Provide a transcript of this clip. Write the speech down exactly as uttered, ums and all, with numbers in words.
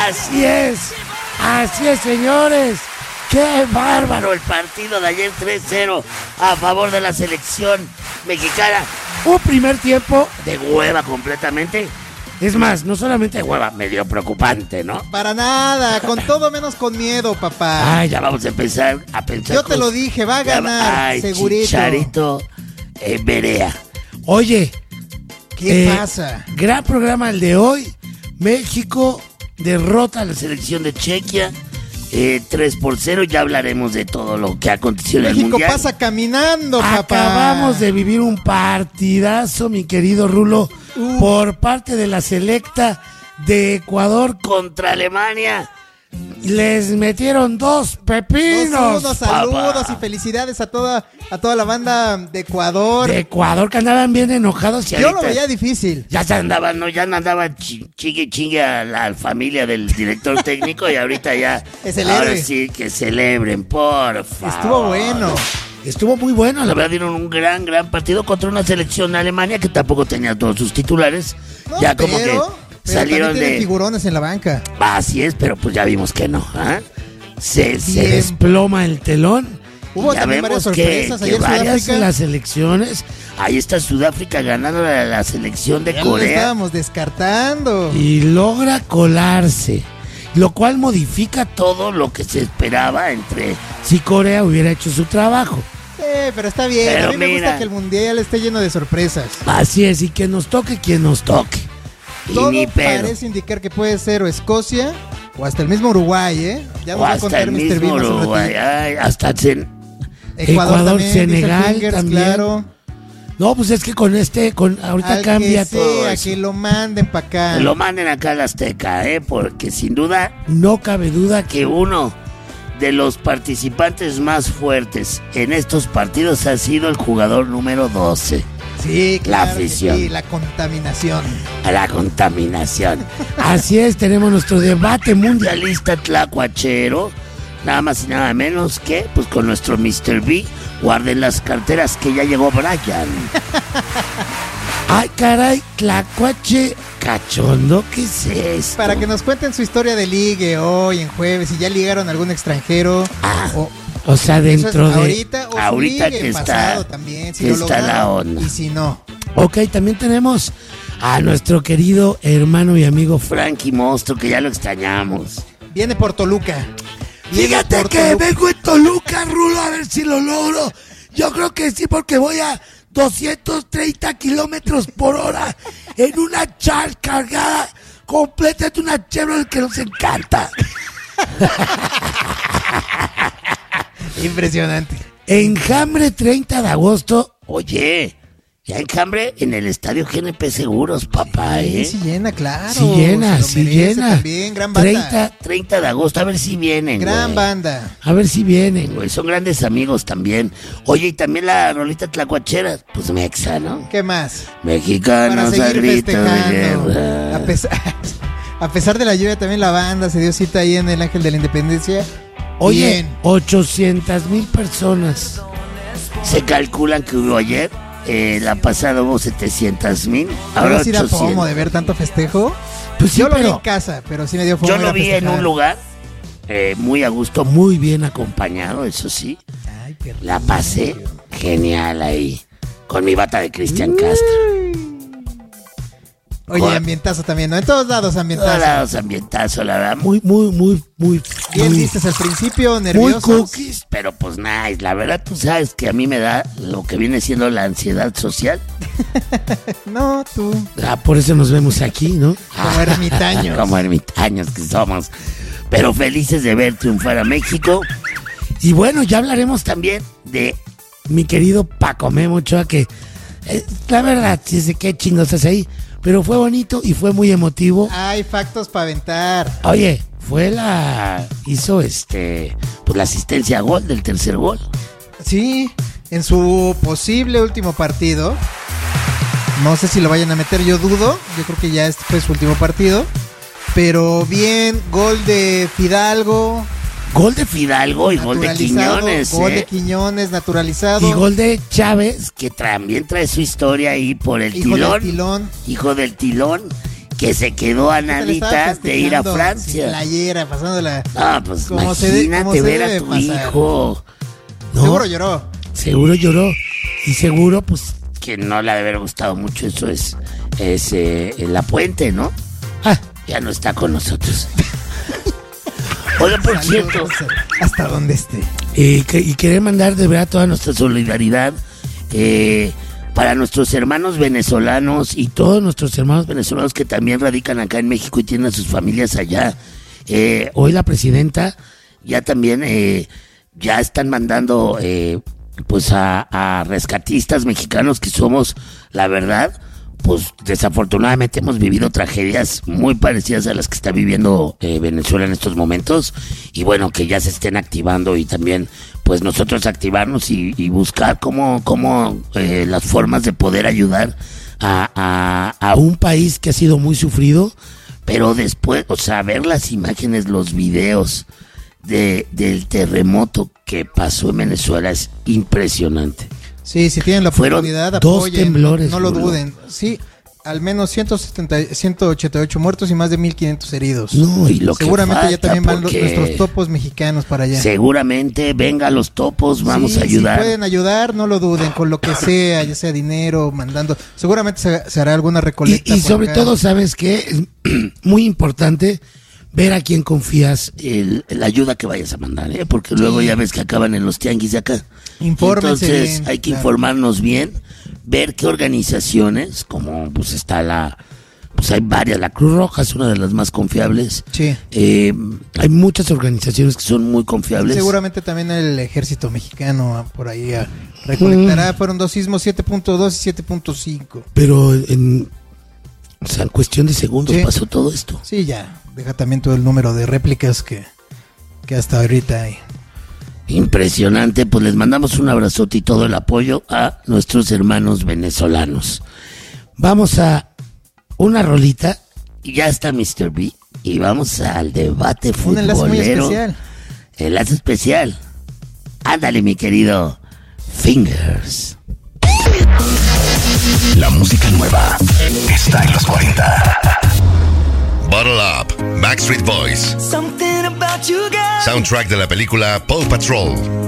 Así es, así es, señores. ¡Qué bárbaro el partido de ayer! tres cero a favor de la selección mexicana. Un primer tiempo de hueva completamente. Es más, no solamente de hueva, medio preocupante, ¿no? Para nada, con todo menos con miedo, papá. Ay, ya vamos a empezar a pensar. Yo te lo dije, va a ganar, Ay, segurito. Chicharito eh, Berea. Oye, ¿qué eh, pasa? Gran programa el de hoy. México derrota a la selección de Chequia. Eh, tres por cero, ya hablaremos de todo lo que aconteció en el México Mundial. pasa caminando, papá. Acabamos de vivir un partidazo, mi querido Rulo, uh. por parte de la selecta de Ecuador contra Alemania. Les metieron dos pepinos. Dos saludos y felicidades a toda a toda la banda de Ecuador. De Ecuador, que andaban bien enojados. Y yo lo veía difícil. Ya se andaban, no, ya andaban chingue chingue a la familia del director técnico y ahorita ya. Ahora sí que celebren, por favor. Estuvo bueno. Estuvo muy bueno, la verdad dieron un gran, gran partido contra una selección de Alemania que tampoco tenía todos sus titulares. No, ya pero... como que Pero salieron de figurones en la banca. Así es, pero pues ya vimos que no. ¿eh? Se, se desploma el telón. Hubo ya también vemos varias sorpresas. que, Ayer que varias Sudáfrica. de las selecciones. Ahí está Sudáfrica ganando a la selección de ya Corea. Lo estábamos descartando. Y logra colarse. Lo cual modifica todo lo que se esperaba entre si Corea hubiera hecho su trabajo. Sí, pero está bien. Pero a mí me mira, gusta que el mundial esté lleno de sorpresas. Así es, y que nos toque quien nos toque. Todo y ni pedo. parece indicar que puede ser o Escocia o hasta el mismo Uruguay, ¿eh? Ya nos va a contar el mister mismo Bean Uruguay, ay, hasta Sen- Ecuador, Ecuador también, Senegal Fingers, también. Claro. No, pues es que con este, con ahorita Al cambia que todo sea, eso. que lo manden para acá. Que lo manden acá al Azteca, ¿eh? Porque sin duda, no cabe duda que uno de los participantes más fuertes en estos partidos ha sido el jugador número doce. Sí, claro. La afición. Sí, la contaminación. A la contaminación. Así es, tenemos nuestro debate mundialista tlacuachero. Nada más y nada menos que, pues con nuestro mister B. Guarden las carteras que ya llegó Brian. Ay, caray, tlacuache cachondo, ¿qué es esto? Para que nos cuenten su historia de ligue hoy en jueves, si ya ligaron a algún extranjero. Ah, o, o sea, dentro es de... Ahorita, o ahorita ligue que está, pasado también, si que lo está lograron, la onda. Y si no. Ok, también tenemos a nuestro querido hermano y amigo Frankie Monstruo, que ya lo extrañamos. Viene por Toluca. Viene Fíjate por que Toluca. vengo en Toluca, Rulo, a ver si lo logro. Yo creo que sí, porque voy a doscientos treinta kilómetros por hora en una char cargada completa de una Chevrolet que nos encanta. Impresionante. Enjambre treinta de agosto. Oye, ya Enjambre en el estadio G N P Seguros, papá, ¿eh? Sí, sí llena, claro. Sí llena, Se lo sí merece llena. También, gran banda. treinta, treinta de agosto, a ver si vienen, Gran güey. banda. A ver si vienen, güey. Son grandes amigos también. Oye, y también la rolita tlacuachera. Pues mexa, ¿no? ¿Qué más? Mexicanos Para a seguir grito de festejando. guerra. A pesar, a pesar de la lluvia, también la banda se dio cita ahí en el Ángel de la Independencia. Oye, Bien. ochocientas mil personas. Se calculan que hubo ayer. Eh, la pasada hubo setecientas mil. Ahora Ahora sí da ochocientos. fomo de ver tanto festejo. Pues sí, Yo lo vi pero en casa, pero sí me dio fomo. yo ir lo a vi en festejar. un lugar eh, muy a gusto, muy bien acompañado, eso sí. Ay, qué rico. La pasé genial ahí. Con mi bata de Cristian Castro. Oye, Con- ambientazo también, ¿no? En todos lados ambientazo. Todos lados ambientazo, la verdad. Muy, muy, muy, muy. Bien muy, vistes al principio, muy nerviosos. cookies, pero pues nice. La verdad, tú sabes que a mí me da lo que viene siendo la ansiedad social. No, tú. Ah, por eso nos vemos aquí, ¿no? Como ermitaños. Como ermitaños que somos. Pero felices de ver triunfar a México. Y bueno, ya hablaremos también de mi querido Paco Memo Ochoa, que eh, la verdad, sí sé qué chingos hace ahí, pero fue bonito y fue muy emotivo. Hay factos para aventar. Oye, fue la... hizo este... pues la asistencia a gol del tercer gol. Sí, en su posible último partido. No sé si lo vayan a meter, yo dudo. Yo creo que ya este fue su último partido. Pero bien, gol de Fidalgo. Gol de Fidalgo y gol de naturalizado, Quiñones. Gol ¿eh? de Quiñones, naturalizado. Y gol de Chávez, que también trae su historia ahí por el Hijo tilón. del tilón. Hijo del tilón. que se quedó a naditas de ir a Francia. Playera, pasándola. Ah, pues como imagínate se de, ver a tu pasar. hijo. ¿No? Seguro lloró. Seguro lloró. Y seguro, pues, que no le ha de haber gustado mucho eso es, es eh, La Puente, ¿no? Ah, ya no está con nosotros. Oiga, por Saludos, cierto. Hasta donde esté. Eh, que, y querer mandar de verdad toda nuestra solidaridad eh, para nuestros hermanos venezolanos y todos nuestros hermanos venezolanos que también radican acá en México y tienen a sus familias allá. Eh, hoy la presidenta ya también eh, ya están mandando eh, pues a, a rescatistas mexicanos que somos, la verdad, pues desafortunadamente hemos vivido tragedias muy parecidas a las que está viviendo eh, Venezuela en estos momentos, y bueno, que ya se estén activando y también pues nosotros activarnos y, y buscar cómo, cómo eh, las formas de poder ayudar a, a, a un país que ha sido muy sufrido, pero después, o sea, ver las imágenes, los videos de, del terremoto que pasó en Venezuela es impresionante. Sí, si tienen la oportunidad, dos apoyen, temblores, no lo boludo. duden. Sí, al menos ciento setenta, ciento ochenta y ocho muertos y más de mil quinientos heridos. No, y lo Seguramente que falta, ya también van los, porque nuestros topos mexicanos para allá. Seguramente, venga los topos, vamos Sí, a ayudar. Si pueden ayudar, no lo duden, con lo que sea, ya sea dinero, mandando. Seguramente se, se hará alguna recolecta. Y, y por sobre acá. todo, ¿sabes qué? Es muy importante ver a quién confías el, la ayuda que vayas a mandar, ¿eh? Porque luego Sí. ya ves que acaban en los tianguis de acá. Infórmense Entonces bien, hay que claro. informarnos bien, ver qué organizaciones, como pues está la, pues hay varias, la Cruz Roja es una de las más confiables. Sí. Eh, hay muchas organizaciones que son muy confiables. Seguramente también el ejército mexicano ah, por ahí ah, recolectará. Mm. Fueron dos sismos, siete punto dos y siete punto cinco. Pero en, o sea, en cuestión de segundos Sí. pasó todo esto. Sí, ya. Deja también todo el número de réplicas que, que hasta ahorita hay. Impresionante, pues les mandamos un abrazote y todo el apoyo a nuestros hermanos venezolanos. Vamos a una rolita y ya está mister B y vamos al debate Un enlace muy futbolero. especial. Enlace especial. Ándale, mi querido Fingers. La música nueva está en los cuarenta. Bottle Up, Backstreet Boys. Something about you, girl. Soundtrack de la película Paw Patrol.